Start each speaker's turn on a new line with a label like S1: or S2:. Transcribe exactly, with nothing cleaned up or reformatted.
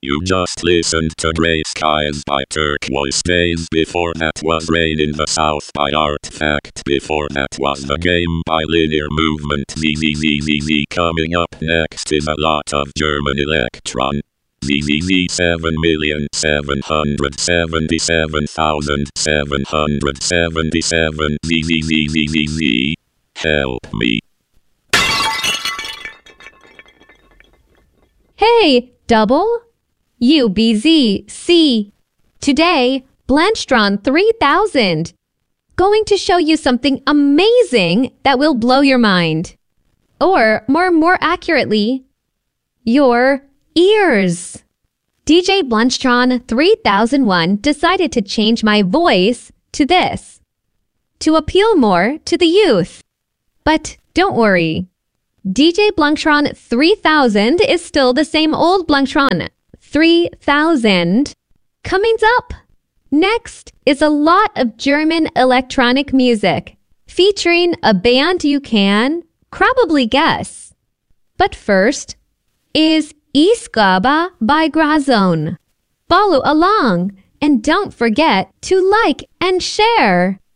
S1: You just listened to Grey Skies by Turquoise Days. Before that was Rain in the South by Artifact. Before that was The Game by Linear Movement. Z Z Z Z Z. Coming up next is a lot of German electron. Z Z Z seven million seven hundred seventy-seven thousand seven hundred seventy-seven. Z Z Z Z Z Z. Help me.
S2: Hey, double? U B Z C. Today, Blanchtron three thousand. Going to show you something amazing that will blow your mind. Or, more more accurately, your ears. D J Blanchtron three thousand one decided to change my voice to this, to appeal more to the youth. But don't worry. D J Blanchtron three thousand is still the same old Blanchtron three thousand. Coming up next is a lot of German electronic music featuring a band you can probably guess. But first is Ich Gabe by Grazone. Follow along and don't forget to like and share.